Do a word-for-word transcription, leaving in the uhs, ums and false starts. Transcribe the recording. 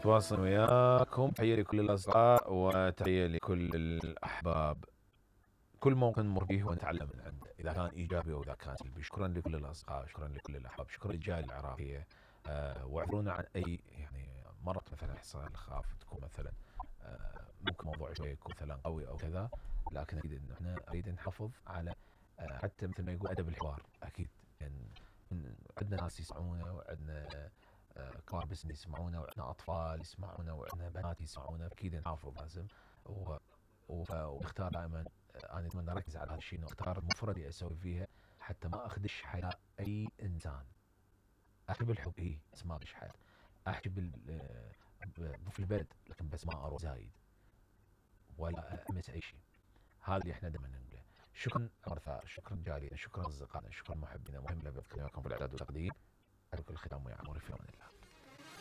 تواصل وياكم. تحية لكل الأصدقاء وتحية لكل الأحباب. كل موقف نمر فيه ونتعلم من عنده، إذا كان إيجابي أو إذا كان سلبي. شكرا لكل الأصدقاء، شكرا لكل الأحباب، شكرا للجالية العراقية. آه واعذرونا عن أي يعني مرت مثلا حصل خاف تكون مثلا آه ممكن موضوع شوي يكون مثلا قوي أو كذا، لكن أكيد إن إحنا نريد نحافظ على آه حتى مثل ما يقول أدب الحوار. أكيد يعني عندنا ناس يسمعونا، وعندنا آه، كبار بسن يسمعونا، وعندنا أطفال يسمعونا، وعندنا بنات يسمعونا. أكيد نحافظ لازم و... و... ونختار دائما. انا اتمنى اركز على هذا الشيء، انه اختار المفردة اسوي فيها حتى ما اخدش حياة اي انسان. احب الحب ايه بس ما اخدش حياة. احب ال- في البلد لكن بس ما اروح زايد ولا امس اي شيء. هذا اللي احنا دائما نقوله. شكرا مرثا، شكرا جاليا، شكرا اصدقائنا، شكرا محبينا. مهم لبث كلماتكم في الاعداد والتقديم. اترك الختام يا عموري في امان الله.